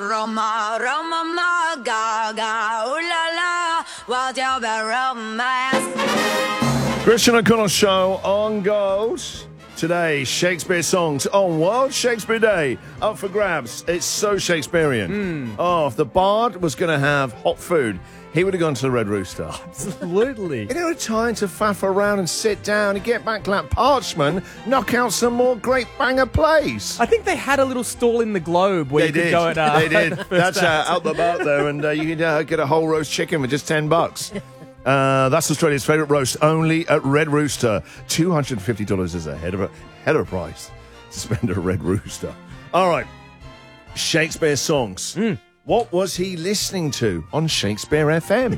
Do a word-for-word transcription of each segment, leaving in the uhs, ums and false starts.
Roma, Roma, ma, ga, ga, ooh la la, what's your romance? Christian O'Connell Show on Gold. Today, Shakespeare songs on World Shakespeare Day. Up for grabs. It's so Shakespearean. Mm. Oh, if the bard was going to have hot food, he would have gone to the Red Rooster. Absolutely. You know, time to faff around and sit down and get back that parchment, knock out some more great banger plays. I think they had a little stall in the Globe where They you could did. go and uh, They did. first That's uh, act. out the boat there, and uh, you can uh, get a whole roast chicken for just ten bucks. Uh, that's Australia's favourite roast, only at Red Rooster. two hundred fifty dollars is a head of a head of a price to spend at Red Rooster. All right, Shakespeare songs. Mm. What was he listening to on Shakespeare F M?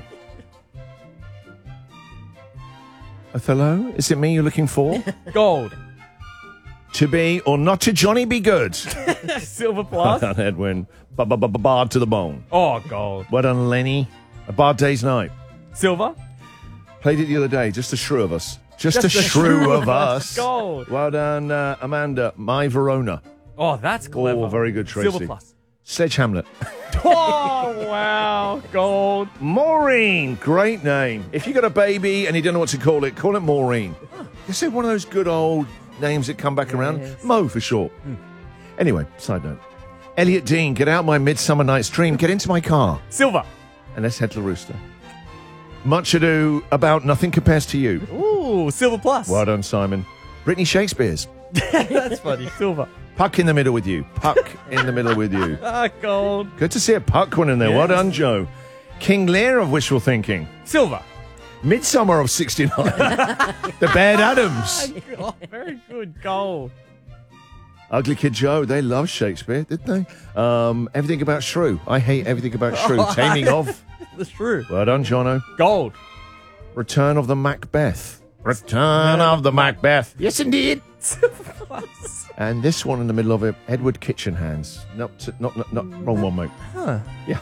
Othello? Is it me you're looking for? Gold. To be or not to Johnny be good? Silver plus. Well done, Edwin. Bard to the bone. Oh, gold. Well done, Lenny. A Bard Day's Night. Silver. Played it the other day, just a shrew of us. Just, Just a a shrew shrew of of us. us. Gold. Well done, uh, Amanda. My Verona. Oh, that's clever. Oh, very good, Tracy. Silver plus. Sledge Hamlet. Oh, wow. Gold. Maureen. Great name. If you got a baby and you don't know what to call it, call it Maureen. You see, one of those good old names that come back around. Yes. Mo for short. Anyway, side note. Elliot Dean, get out my Midsummer Night's Dream. Get into my car. Silver. And let's head to the Rooster. Much Ado About Nothing Compares to You. Ooh, silver plus. Well done, Simon. Brittany Shakespeare's. That's funny. Silver. Puck in the middle with you. Puck in the middle with you. Ah, gold. Good to see a puck one in there. Well Yes. done, Joe. King Lear of Wishful Thinking. Silver. Midsummer of sixty-nine. The Bad Adams. Oh, very good. Gold. Ugly Kid Joe. They love Shakespeare, didn't they? Um, everything About Shrew. I hate everything about Shrew. Taming of. That's true. Well done, Jono. Gold. Return of the Macbeth. Return of the Macbeth. Yes, indeed. Silver plus. And this one in the middle of it, Edward Kitchen Hands. Not, not, not, not wrong one, mate. Huh. Yeah.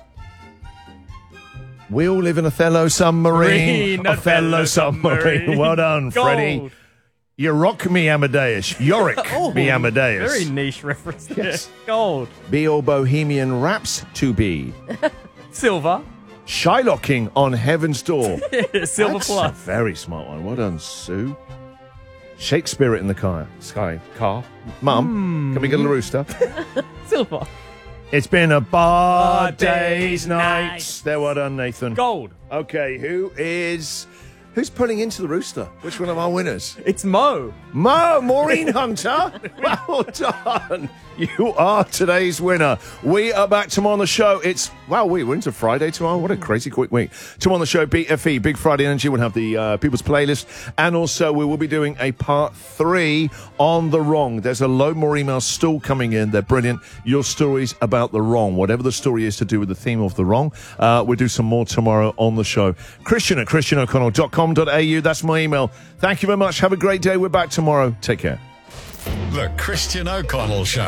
We all live in Othello submarine. Green, Othello Othello submarine. submarine. Well done, Gold. Freddie. You rock me, Amadeus. Yorick Oh, me, Amadeus. Very niche reference there. Yes. Gold. Be all Bohemian raps to be. Silver. Shylocking on Heaven's Door. Silver That's a plus. very smart one. Well done, Sue. Shakespeare in the car. Sky. Car. Mum, can we get a rooster? Silver. It's been a bar Bar day's day's night. night. There, well done, Nathan. Gold. Okay, who is... Who's pulling into the rooster? Which one of our winners? It's Mo. Mo, Maureen Hunter. Well done. You are today's winner. We are back tomorrow on the show. It's, wow, we, we're into Friday tomorrow. What a crazy quick week. Tomorrow on the show, B F E, Big Friday Energy. We'll have the uh, People's Playlist. And also, we will be doing a part three on the wrong. There's a load more emails still coming in. They're brilliant. Your stories about the wrong, whatever the story is to do with the theme of the wrong. Uh, we'll do some more tomorrow on the show. Christian at christian o'connell dot com dot a u. That's my email. Thank you very much. Have a great day. We're back tomorrow. Take care. The Christian O'Connell Show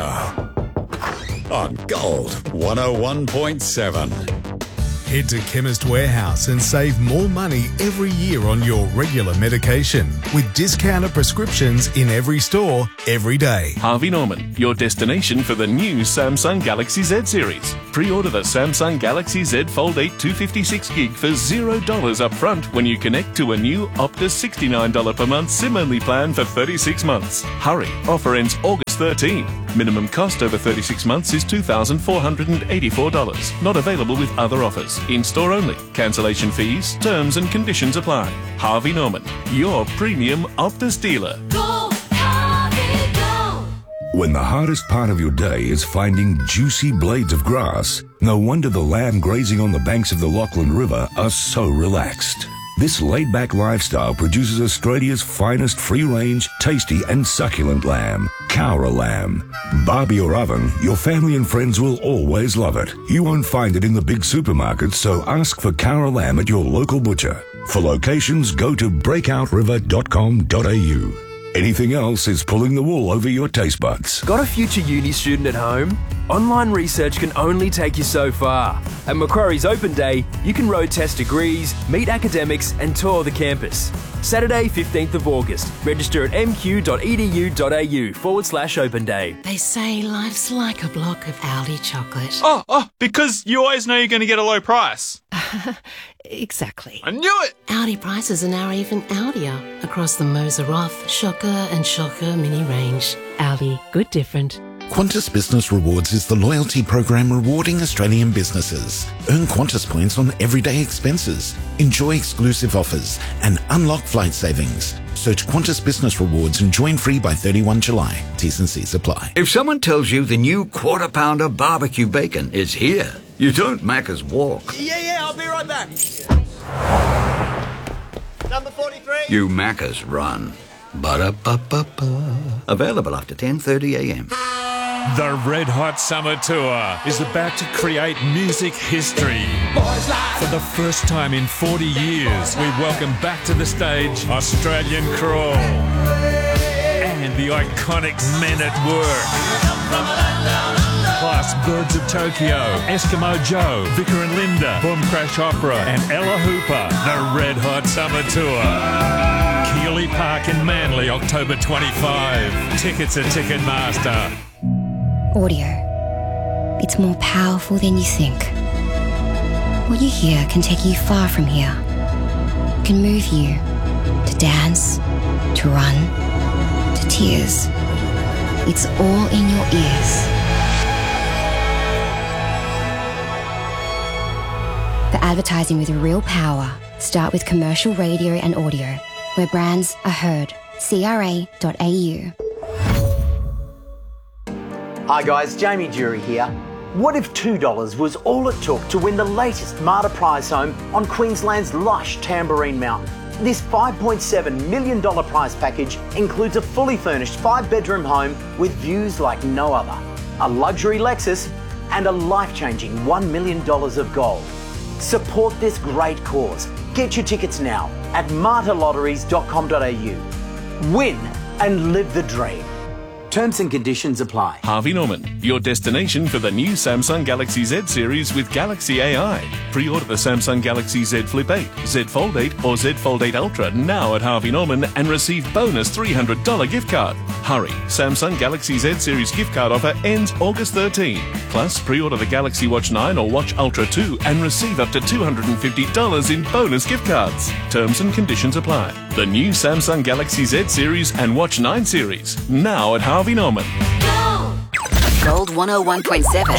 on Gold one oh one point seven. Head to Chemist Warehouse and save more money every year on your regular medication with discounted prescriptions in every store, every day. Harvey Norman, your destination for the new Samsung Galaxy Z series. Pre-order the Samsung Galaxy Z Fold eight two fifty-six gig for zero dollars up front when you connect to a new Optus sixty-nine dollars per month SIM-only plan for thirty-six months. Hurry, offer ends August thirteenth. Minimum cost over thirty-six months is two thousand four hundred eighty-four dollars. Not available with other offers. In-store only. Cancellation fees, terms and conditions apply. Harvey Norman, your premium Optus dealer. Go, Harvey, go! When the hardest part of your day is finding juicy blades of grass, no wonder the lamb grazing on the banks of the Lachlan River are so relaxed. This laid-back lifestyle produces Australia's finest free-range, tasty and succulent lamb, Cowra lamb. Barbie or oven, your family and friends will always love it. You won't find it in the big supermarkets, so ask for Cowra lamb at your local butcher. For locations, go to breakout river dot com dot a u. Anything else is pulling the wool over your taste buds. Got a future uni student at home? Online research can only take you so far. At Macquarie's Open Day, you can road test degrees, meet academics and tour the campus. Saturday, fifteenth of August. Register at mq.edu.au forward slash open day. They say life's like a block of Aldi chocolate. Oh, oh, because you always know you're going to get a low price. Exactly. I knew it! Aldi prices are now even Aldier across the Moser Roth, Shocker and Shocker mini range. Aldi, good different. Qantas Business Rewards is the loyalty program rewarding Australian businesses. Earn Qantas points on everyday expenses, enjoy exclusive offers, and unlock flight savings. Search Qantas Business Rewards and join free by thirty-first of July. T's and C's apply. If someone tells you the new Quarter Pounder barbecue bacon is here, you don't Macca's walk. Yeah, yeah, I'll be right back. Number forty-three. You Macca's run. Ba-da-ba-ba-ba. Available after ten thirty a m. The Red Hot Summer Tour is about to create music history. For the first time in forty years, we welcome back to the stage Australian Crawl and the iconic Men at Work. Plus Birds of Tokyo, Eskimo Joe, Vicar and Linda, Boom Crash Opera and Ella Hooper. The Red Hot Summer Tour. Keeley Park in Manly, October twenty-fifth. Tickets at Ticketmaster. Audio. It's more powerful than you think. What you hear can take you far from here. It can move you to dance, to run, to tears. It's all in your ears. For advertising with real power, start with commercial radio and audio, where brands are heard. C R A dot A U. Hi guys, Jamie Jury here. What if two dollars was all it took to win the latest Marta prize home on Queensland's lush Tamborine Mountain? This five point seven million dollars prize package includes a fully furnished five-bedroom home with views like no other, a luxury Lexus and a life-changing one million dollars of gold. Support this great cause. Get your tickets now at marta lotteries dot com dot a u. Win and live the dream. Terms and conditions apply. Harvey Norman, your destination for the new Samsung Galaxy Z series with Galaxy A I. Pre-order the Samsung Galaxy Z Flip eight, Z Fold eight or Z Fold eight Ultra now at Harvey Norman and receive bonus three hundred dollars gift card. Hurry, Samsung Galaxy Z series gift card offer ends August thirteenth. Plus, pre-order the Galaxy Watch nine or Watch Ultra two and receive up to two hundred fifty dollars in bonus gift cards. Terms and conditions apply. The new Samsung Galaxy Z series and Watch nine series now at Harvey Norman. Gold one oh one point seven.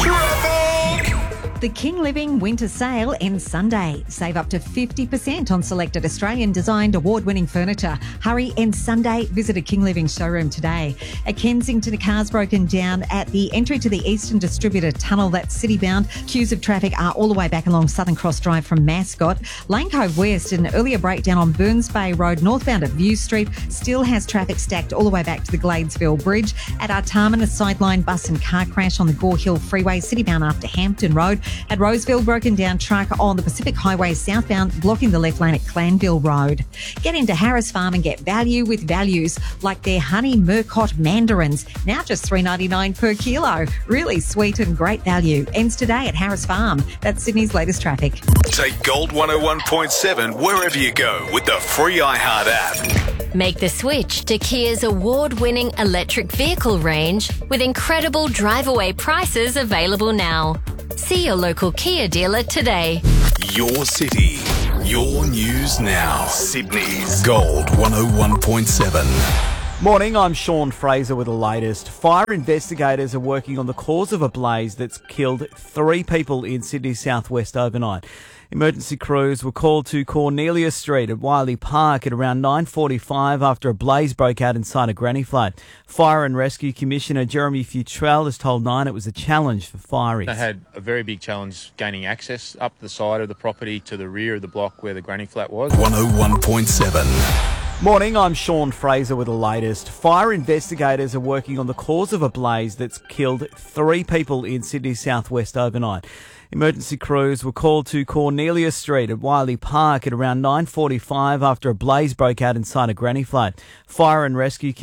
The King Living Winter Sale ends Sunday. Save up to fifty percent on selected Australian-designed award-winning furniture. Hurry, ends Sunday. Visit a King Living showroom today. At Kensington, a car's broken down at the entry to the Eastern Distributor Tunnel. That's city-bound. Queues of traffic are all the way back along Southern Cross Drive from Mascot. Lane Cove West, an earlier breakdown on Burns Bay Road, northbound at View Street, still has traffic stacked all the way back to the Gladesville Bridge. At Artarmon, a sideline bus and car crash on the Gore Hill Freeway, city-bound after Hampton Road. At Roseville, broken down truck on the Pacific Highway southbound, blocking the left lane at Clanville Road. Get into Harris Farm and get value with values like their honey Murcott mandarins, now just three dollars ninety-nine per kilo. Really sweet and great value. Ends today at Harris Farm. That's Sydney's latest traffic. Take Gold one oh one point seven wherever you go with the free iHeart app. Make the switch to Kia's award-winning electric vehicle range with incredible drive-away prices available now. See your local Kia dealer today. Your city, your news now. Sydney's Gold one oh one point seven. Morning, I'm Sean Fraser with the latest. Fire investigators are working on the cause of a blaze that's killed three people in Sydney's southwest overnight. Emergency crews were called to Cornelia Street at Wiley Park at around nine forty-five after a blaze broke out inside a granny flat. Fire and Rescue Commissioner Jeremy Futrell has told Nine it was a challenge for fireys. They had a very big challenge gaining access up the side of the property to the rear of the block where the granny flat was. one oh one point seven. Morning, I'm Sean Fraser with the latest. Fire investigators are working on the cause of a blaze that's killed three people in Sydney's southwest overnight. Emergency crews were called to Cornelia Street at Wiley Park at around nine forty-five after a blaze broke out inside a granny flat. Fire and Rescue